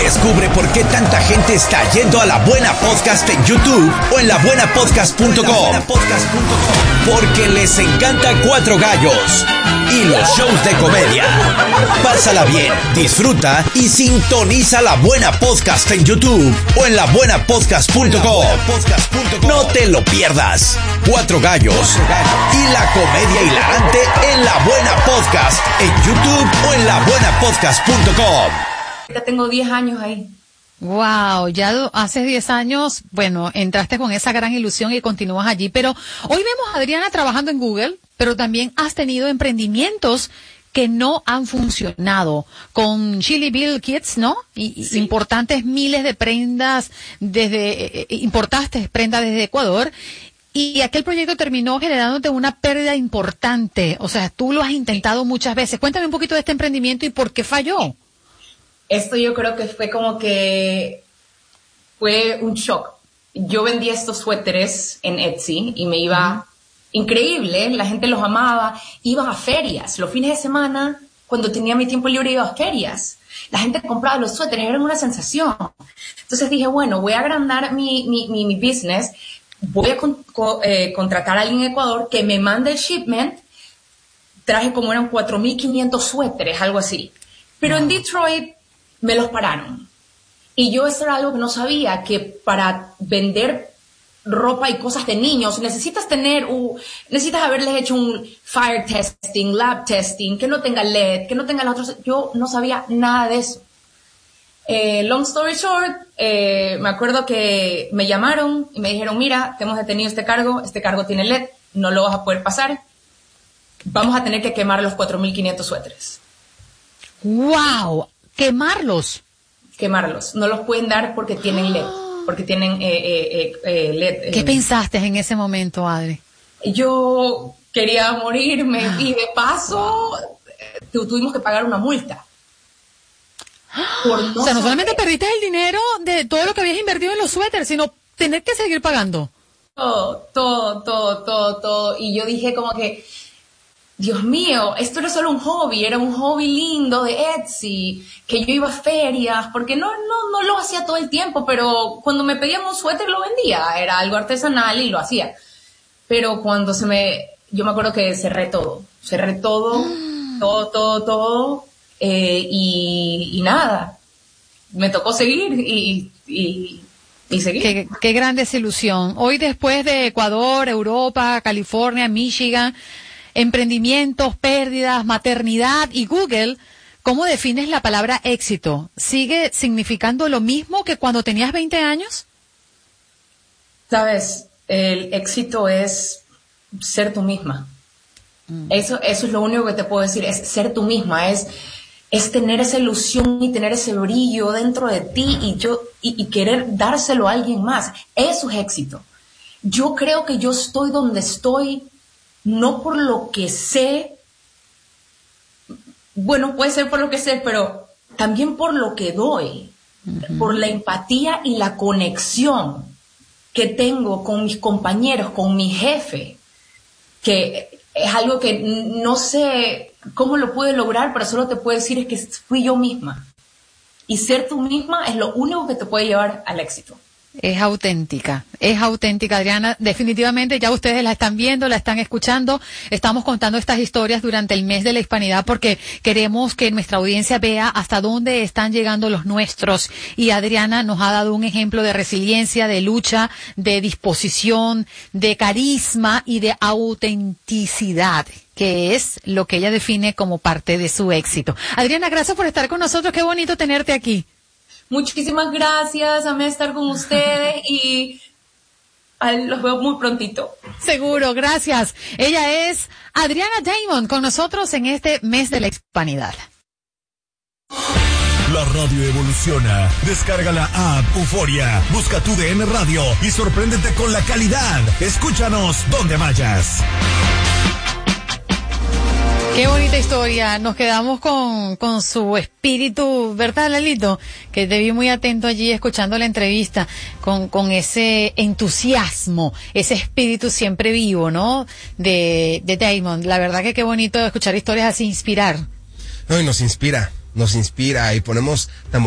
Descubre por qué tanta gente está yendo a La Buena Podcast en YouTube o en labuenapodcast.com. Porque les encanta Cuatro Gallos y los shows de comedia. Pásala bien, disfruta y sintoniza La Buena Podcast en YouTube o en labuenapodcast.com. No te lo pierdas. Cuatro Gallos y la comedia hilarante en La Buena Podcast en YouTube o en labuenapodcast.com. Ya tengo 10 años ahí. Wow, ya hace 10 años, bueno, entraste con esa gran ilusión y continúas allí, pero hoy vemos a Adriana trabajando en Google, pero también has tenido emprendimientos que no han funcionado, con Chili Bill Kids, ¿no? Y sí. Importantes miles de prendas importaste prendas desde Ecuador, y aquel proyecto terminó generándote una pérdida importante, o sea, tú lo has intentado muchas veces. Cuéntame un poquito de este emprendimiento y por qué falló. Esto yo creo que fue un shock. Yo vendía estos suéteres en Etsy y me iba increíble, la gente los amaba. Iba a ferias, los fines de semana, cuando tenía mi tiempo libre iba a ferias. La gente compraba los suéteres, era una sensación. Entonces dije, bueno, voy a agrandar mi business, voy a contratar a alguien en Ecuador que me mande el shipment. Traje como eran 4.500 suéteres, algo así. Pero en Detroit me los pararon. Y yo eso era algo que no sabía, que para vender ropa y cosas de niños necesitas haberles hecho un fire testing, lab testing, que no tenga LED, que no tenga los otros. Yo no sabía nada de eso. Long story short, me acuerdo que me llamaron y me dijeron, mira, te hemos detenido este cargo tiene LED, no lo vas a poder pasar, vamos a tener que quemar los 4.500 suéteres. ¡Wow! ¿Quemarlos? Quemarlos. No los pueden dar porque tienen LED. Porque tienen LED. ¿Qué pensaste en ese momento, Adri? Yo quería morirme y de paso tuvimos que pagar una multa. O sea, no solamente perdiste el dinero de todo lo que habías invertido en los suéteres, sino tener que seguir pagando. Todo. Y yo dije como que, Dios mío, esto no es solo un hobby, era un hobby lindo de Etsy, que yo iba a ferias, porque no lo hacía todo el tiempo, pero cuando me pedían un suéter lo vendía, era algo artesanal y lo hacía. Pero cuando yo me acuerdo que cerré todo, y nada, me tocó seguir y seguir. Qué gran desilusión. Hoy, después de Ecuador, Europa, California, Michigan, emprendimientos, pérdidas, maternidad y Google, ¿cómo defines la palabra éxito? ¿Sigue significando lo mismo que cuando tenías 20 años? Sabes, el éxito es ser tú misma. Eso es lo único que te puedo decir, es ser tú misma, es tener esa ilusión y tener ese brillo dentro de ti y querer dárselo a alguien más. Eso es éxito. Yo creo que yo estoy donde estoy no por lo que sé, bueno, puede ser por lo que sé, pero también por lo que doy, por la empatía y la conexión que tengo con mis compañeros, con mi jefe, que es algo que no sé cómo lo pude lograr, pero solo te puedo decir es que fui yo misma. Y ser tú misma es lo único que te puede llevar al éxito. Es auténtica, Adriana. Definitivamente ya ustedes la están viendo, la están escuchando. Estamos contando estas historias durante el mes de la hispanidad porque queremos que nuestra audiencia vea hasta dónde están llegando los nuestros. Y Adriana nos ha dado un ejemplo de resiliencia, de lucha, de disposición, de carisma y de autenticidad, que es lo que ella define como parte de su éxito. Adriana, gracias por estar con nosotros. Qué bonito tenerte aquí. Muchísimas gracias, amé estar con ustedes y los veo muy prontito. Seguro, gracias. Ella es Adriana Damon con nosotros en este mes de la hispanidad. La radio evoluciona. Descarga la app Euforia, busca tu DN Radio y sorpréndete con la calidad. Escúchanos donde vayas. Qué bonita historia. Nos quedamos con su espíritu, ¿verdad, Lalito? Que te vi muy atento allí escuchando la entrevista, con ese entusiasmo, ese espíritu siempre vivo, ¿no? De Damon. La verdad que qué bonito escuchar historias así, inspirar. No, y nos inspira y ponemos tan